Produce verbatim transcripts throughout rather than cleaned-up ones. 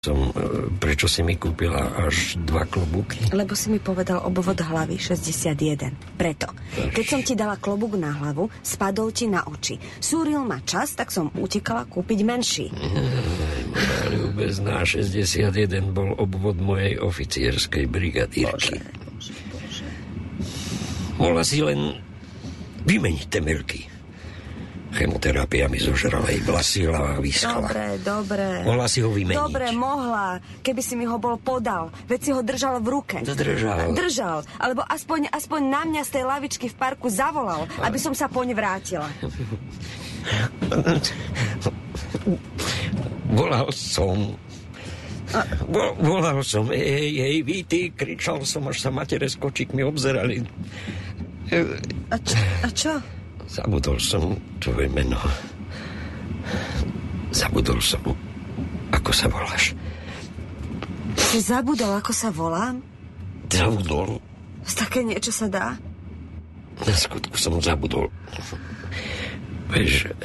Som, prečo si mi kúpila až dva klobúky? Lebo si mi povedal obvod hlavy šesťdesiatjeden. Preto. Keď som ti dala klobúk na hlavu, spadol ti na oči. Súril ma čas, tak som utekala kúpiť menší. Moja ľúbezná, šesťdesiatjeden bol obvod mojej oficierskej brigadírky. Bože, bože, bože. Mohla si len vymeniť temelky. Chemoterapia mi zožrala jej vlasy, hlava vyschla. Dobre, dobre. Mohla si ho vymeniť. Dobre, mohla. Keby si mi ho bol podal. Veď si ho držal v ruke. Držal. Držal. Alebo aspoň, aspoň na mňa z tej lavičky v parku zavolal, aby som sa poň vrátila. Volal som... Vol, volal som. Hej, hej, víty. Kričal som, až sa matere s kočíkmi obzerali. A čo? A čo? Zabudol som tvoje meno. Zabudol som, ako sa voláš. Si zabudol, ako sa volám? Zabudol. Z také niečo sa dá? Na skutku som zabudol. Vieš,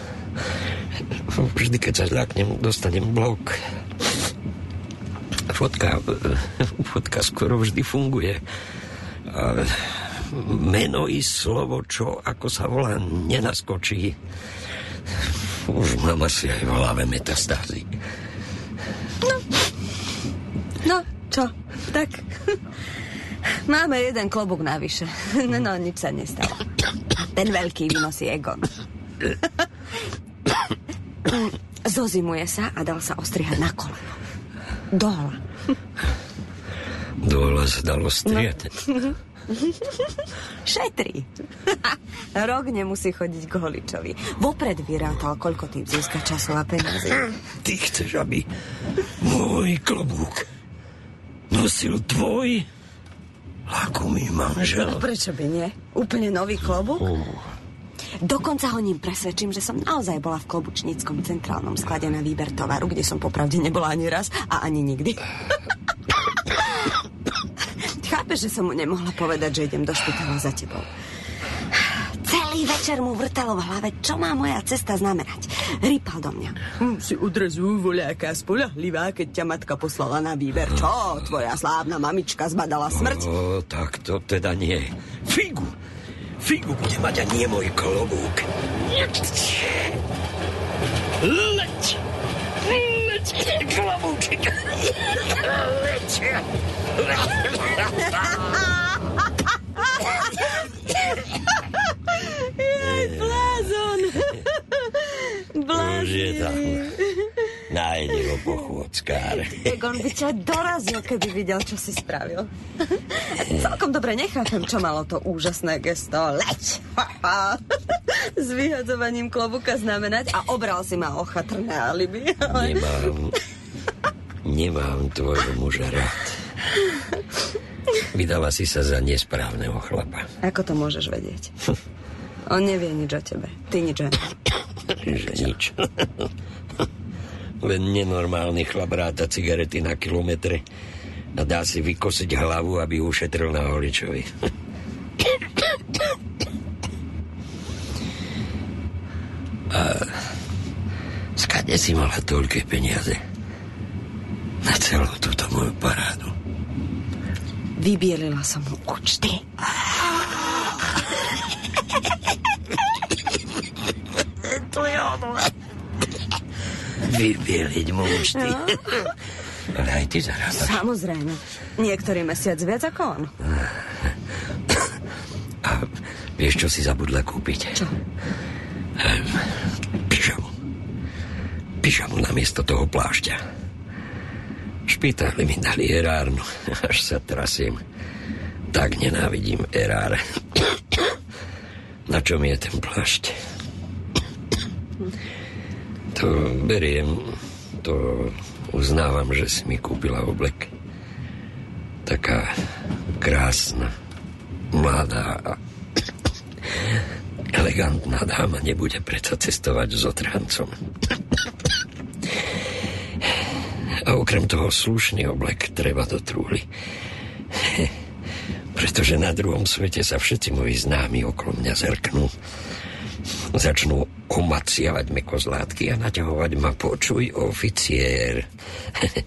vždy, keď sa zľaknem, dostanem blok. Fotka, fotka skoro vždy funguje. A meno i slovo, čo ako sa volá, nenaskočí. Už mám asi aj v hlave metastázy. No, no, čo? Tak, máme jeden klobúk navyše. No, no, nič sa nestalo. Ten veľký vynosí Egon. Zozimuje sa a dal sa ostrihať na koleno. Dohola. Dohola sa dal ostrihať? No. Šetrí. Rok nemusí chodiť k holičovi. Vopred vyrátal, koľko tým získa času a peniazy. Ty chceš, aby môj klobúk nosil tvoj lakomý manžel? Prečo by nie? Úplne nový klobúk? Uh. Dokonca ho ním presvedčím, že som naozaj bola v klobučníckom centrálnom sklade na výber tovaru, kde som popravde nebola ani raz a ani nikdy. Chápeš, že som mu nemohla povedať, že idem do špitala za tebou. Celý večer mu vrtalo v hlave, čo má moja cesta znamenať. Rýpal do mňa. Hm, si udrezu voľaká spoľahlivá, keď ťa matka poslala na výber. Čo? Tvoja slávna mamička zbadala smrť? O, tak to teda nie. Figu. Figu bude mať a nie môj klobúk. Leď. Leď, klobúčik. Leď. Jej, blázon. Blázon. Už je tam. Nájde ho pochôdzkár. Tak on by ťa dorazil, keby videl, čo si spravil. Celkom dobre nechápem, čo malo to úžasné gesto. Leď! S vyhadzovaním klobúka znamenať a obral si ma o chatrné alibi. Ale... Nemám... Nemám tvojho muža rád. Vydala si sa za nesprávneho chlapa. Ako to môžeš vedieť? On nevie nič o tebe. Ty nič o ňom. Že nič. Len nenormálny chlap ráta cigarety na kilometre a dá si vykosiť hlavu, aby ušetril na holičovi. A skade si mala toľké peniaze na celú túto moju parádu? Vybielila som mu účty. To je ono. Vybieliť mu účty. No. Ale aj ty zarábaš. Samozrejme. Niektorý mesiac viac ako on. A vieš, čo si zabudla kúpiť? Čo? Um, pyžamu. Pyžamu namiesto toho plášťa. Špitáli mi dali erárnu. Až sa trasiem. Tak nenávidím erár. Na čom je ten plášť? To beriem. To uznávam, že si mi kúpila oblek. Taká krásna, mladá a elegantná dáma nebude predsa cestovať s otrancom. A okrem toho slušný oblek treba do trúly. Pretože na druhom svete sa všetci moji známi okolo mňa zerknú. Začnú omaciavať me kozlátky a naťahovať ma, počuj, oficiér.